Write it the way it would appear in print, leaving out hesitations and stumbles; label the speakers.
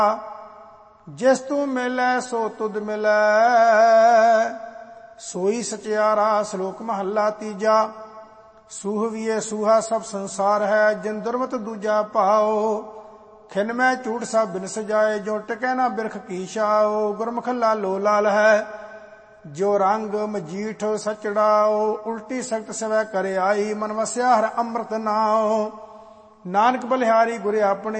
Speaker 1: ਜਿਸ ਤੂੰ ਮਿਲੈ ਸੋ ਤੁਧ ਮਿਲੈ। ਸੋਈ ਸਚਿਆਰਾ। ਸ਼ਲੋਕ ਮਹੱਲਾ ਤੀਜਾ। ਸੂਹਵੀਏ ਸੂਹਾ ਸਭ ਸੰਸਾਰ ਹੈ, ਜਿਨ ਦੁਰਮਤ ਦੂਜਾ ਭਾਓ। ਖਿਨ ਮੈਂ ਝੂਠ ਸਭ ਬਿਨ ਸਜਾਏ, ਜੋ ਟਿਕੈ ਨਾ ਬਿਰਖ ਕੀ ਛਾਓ। ਗੁਰਮੁਖ ਲਾਲੋ ਲਾਲ ਹੈ, ਜੋ ਰੰਗ ਮਜੀਠ ਸਚੜਾਓ। ਉਲਟੀ ਸਖਤ ਸਵੈ ਕਰ ਆਈ, ਮਨ ਵਸਿਆ ਹਰ ਅੰਮ੍ਰਿਤ ਨਾਉ। ਨਾਨਕ ਬਲਿਹਾਰੀ ਗੁਰ ਆਪਣੇ,